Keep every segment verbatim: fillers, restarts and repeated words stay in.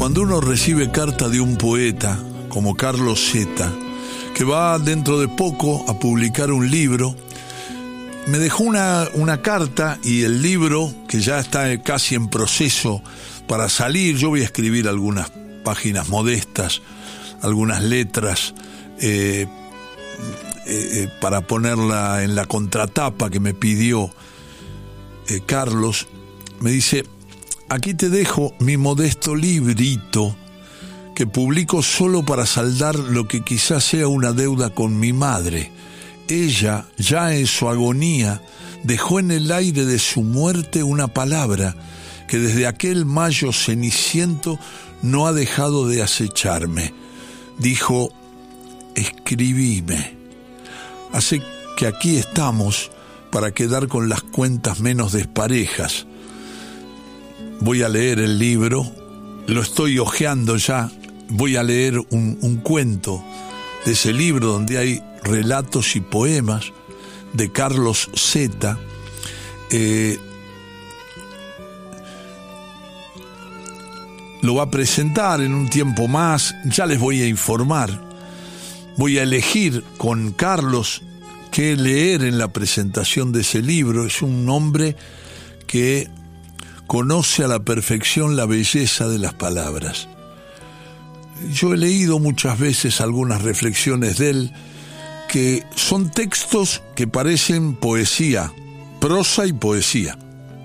Cuando uno recibe carta de un poeta como Carlos Zeta, que va dentro de poco a publicar un libro, me dejó una, una carta y el libro, que ya está casi en proceso para salir. Yo voy a escribir algunas páginas modestas, algunas letras, eh, eh, para ponerla en la contratapa que me pidió eh, Carlos. Me dice: aquí te dejo mi modesto librito que publico solo para saldar lo que quizás sea una deuda con mi madre. Ella, ya en su agonía, dejó en el aire de su muerte una palabra que desde aquel mayo ceniciento no ha dejado de acecharme. Dijo: escribime. Así que aquí estamos para quedar con las cuentas menos desparejas. Voy a leer el libro, lo estoy hojeando ya. Voy a leer un, un cuento de ese libro donde hay relatos y poemas de Carlos Zeta. Eh, lo va a presentar en un tiempo más, ya les voy a informar. Voy a elegir con Carlos qué leer en la presentación de ese libro. Es un hombre que conoce a la perfección la belleza de las palabras. Yo he leído muchas veces algunas reflexiones de él que son textos que parecen poesía, prosa y poesía.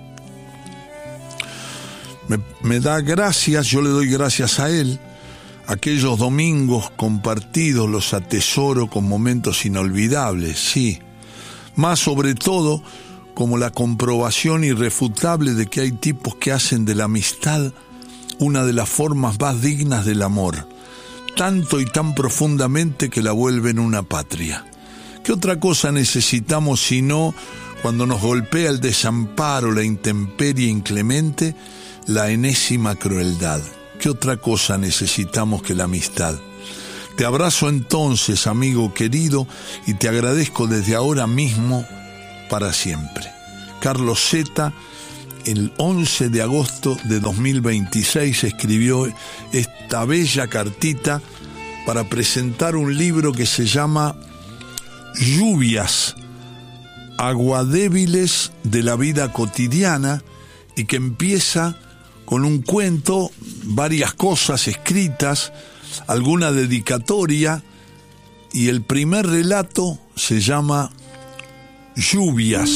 Me, me da gracias, yo le doy gracias a él. Aquellos domingos compartidos los atesoro con momentos inolvidables, sí. Más sobre todo como la comprobación irrefutable de que hay tipos que hacen de la amistad una de las formas más dignas del amor, tanto y tan profundamente que la vuelven una patria. ¿Qué otra cosa necesitamos sino, cuando nos golpea el desamparo, la intemperie inclemente, la enésima crueldad? ¿Qué otra cosa necesitamos que la amistad? Te abrazo entonces, amigo querido, y te agradezco desde ahora mismo para siempre. Carlos Zeta, el once de agosto de dos mil veintiséis, escribió esta bella cartita para presentar un libro que se llama Lluvias, aguadébiles de la vida cotidiana, y que empieza con un cuento, varias cosas escritas, alguna dedicatoria, y el primer relato se llama Lluvias.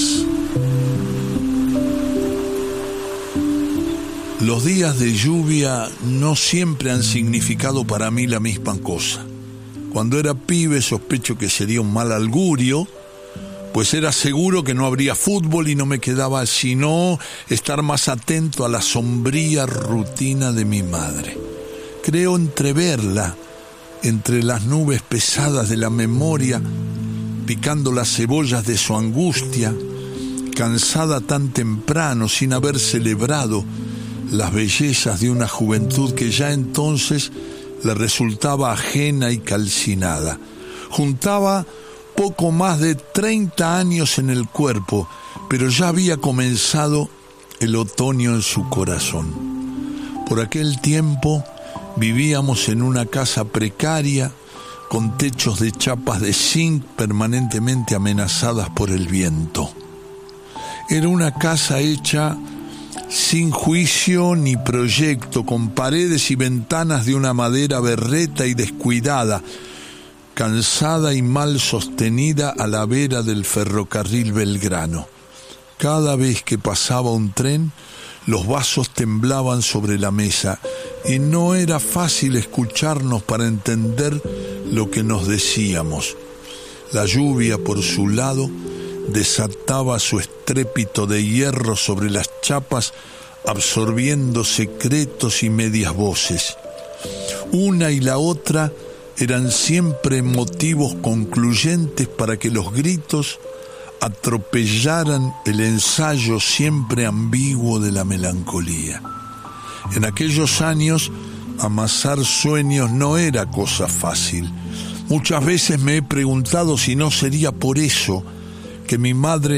Los días de lluvia no siempre han significado para mí la misma cosa. Cuando era pibe sospecho que sería un mal augurio, pues era seguro que no habría fútbol y no me quedaba sino estar más atento a la sombría rutina de mi madre. Creo entreverla entre las nubes pesadas de la memoria, picando las cebollas de su angustia, cansada tan temprano sin haber celebrado las bellezas de una juventud que ya entonces le resultaba ajena y calcinada. Juntaba poco más de treinta años en el cuerpo, pero ya había comenzado el otoño en su corazón. Por aquel tiempo vivíamos en una casa precaria, con techos de chapas de zinc permanentemente amenazadas por el viento. Era una casa hecha sin juicio ni proyecto, con paredes y ventanas de una madera berreta y descuidada, cansada y mal sostenida a la vera del ferrocarril Belgrano. Cada vez que pasaba un tren, los vasos temblaban sobre la mesa y no era fácil escucharnos para entender lo que nos decíamos. La lluvia, por su lado, desataba su estrépito de hierro sobre las chapas, absorbiendo secretos y medias voces. Una y la otra eran siempre motivos concluyentes para que los gritos atropellaran el ensayo siempre ambiguo de la melancolía. En aquellos años, amasar sueños no era cosa fácil. Muchas veces me he preguntado si no sería por eso que mi madre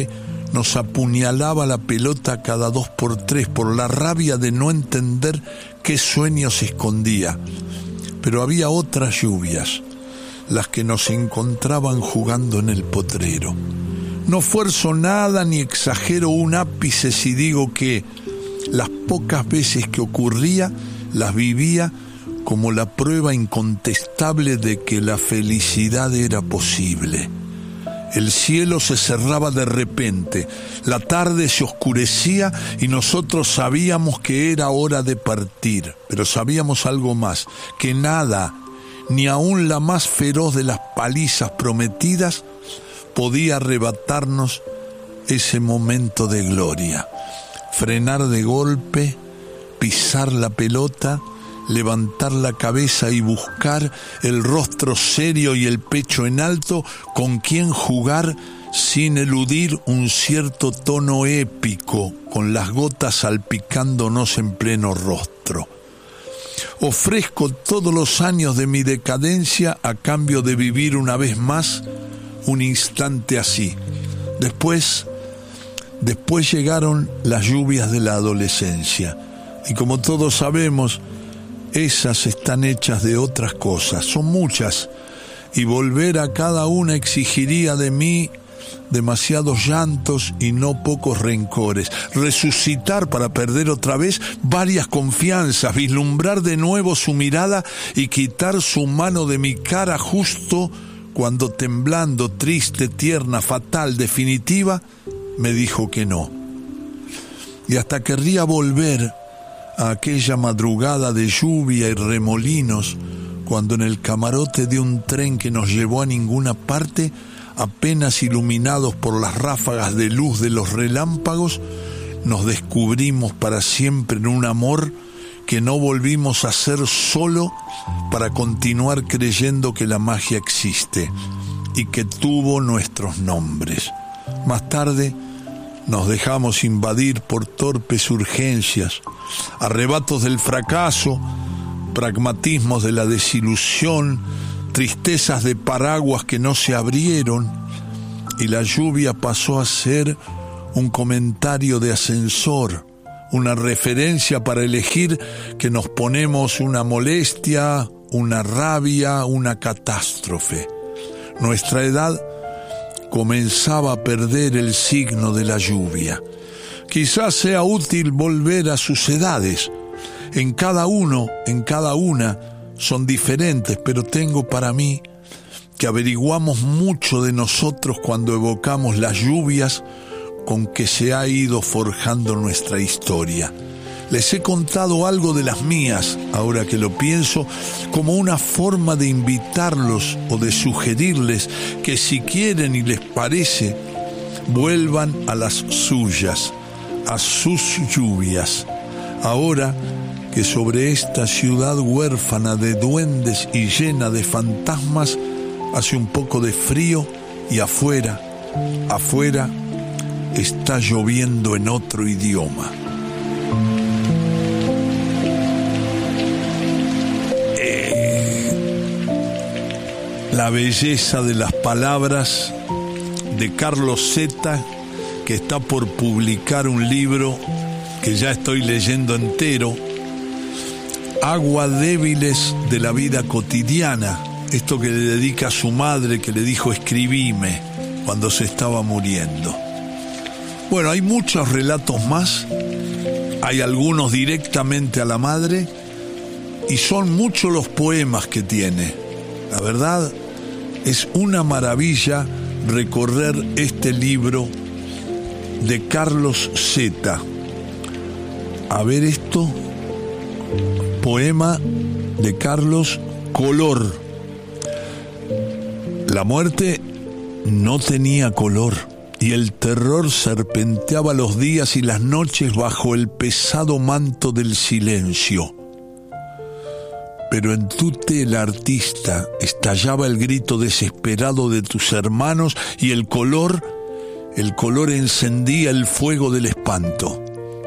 nos apuñalaba la pelota cada dos por tres por la rabia de no entender qué sueño se escondía. Pero había otras lluvias, las que nos encontraban jugando en el potrero. No fuerzo nada ni exagero un ápice si digo que las pocas veces que ocurría las vivía como la prueba incontestable de que la felicidad era posible. El cielo se cerraba de repente, la tarde se oscurecía y nosotros sabíamos que era hora de partir, pero sabíamos algo más, que nada, ni aun la más feroz de las palizas prometidas, podía arrebatarnos ese momento de gloria. Frenar de golpe, pisar la pelota, levantar la cabeza y buscar el rostro serio y el pecho en alto con quien jugar sin eludir un cierto tono épico con las gotas salpicándonos en pleno rostro. Ofrezco todos los años de mi decadencia a cambio de vivir una vez más un instante así. Después, después llegaron las lluvias de la adolescencia y como todos sabemos, esas están hechas de otras cosas, son muchas, y volver a cada una exigiría de mí demasiados llantos y no pocos rencores. Resucitar para perder otra vez varias confianzas, vislumbrar de nuevo su mirada y quitar su mano de mi cara justo cuando temblando, triste, tierna, fatal, definitiva, me dijo que no. Y hasta querría volver a aquella madrugada de lluvia y remolinos, cuando en el camarote de un tren que nos llevó a ninguna parte, apenas iluminados por las ráfagas de luz de los relámpagos, nos descubrimos para siempre en un amor que no volvimos a ser solo para continuar creyendo que la magia existe y que tuvo nuestros nombres. Más tarde nos dejamos invadir por torpes urgencias, arrebatos del fracaso, pragmatismos de la desilusión, tristezas de paraguas que no se abrieron, y la lluvia pasó a ser un comentario de ascensor, una referencia para elegir que nos ponemos una molestia, una rabia, una catástrofe. Nuestra edad comenzaba a perder el signo de la lluvia. Quizás sea útil volver a sus edades. En cada uno, en cada una, son diferentes, pero tengo para mí que averiguamos mucho de nosotros cuando evocamos las lluvias con que se ha ido forjando nuestra historia. Les he contado algo de las mías, ahora que lo pienso, como una forma de invitarlos o de sugerirles que si quieren y les parece, vuelvan a las suyas, a sus lluvias. Ahora que sobre esta ciudad huérfana de duendes y llena de fantasmas hace un poco de frío y afuera, afuera está lloviendo en otro idioma. La belleza de las palabras de Carlos Zeta, que está por publicar un libro que ya estoy leyendo entero, Agua débiles de la vida cotidiana, esto que le dedica a su madre, que le dijo escribime cuando se estaba muriendo. Bueno, hay muchos relatos más, hay algunos directamente a la madre y son muchos los poemas que tiene. La verdad, es una maravilla recorrer este libro de Carlos Zeta. A ver esto, poema de Carlos, Color. La muerte no tenía color y el terror serpenteaba los días y las noches bajo el pesado manto del silencio. Pero en tu tela, artista, estallaba el grito desesperado de tus hermanos y el color, el color encendía el fuego del espanto.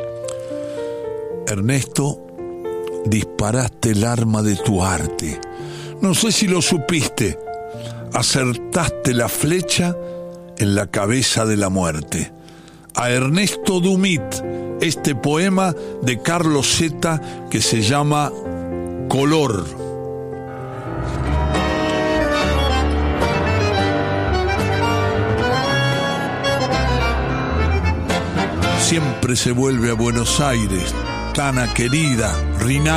Ernesto, disparaste el arma de tu arte. No sé si lo supiste, acertaste la flecha en la cabeza de la muerte. a Ernesto Dumit este poema de Carlos Zeta que se llama Color. Siempre se vuelve a Buenos Aires, Tana querida, Rinaldi.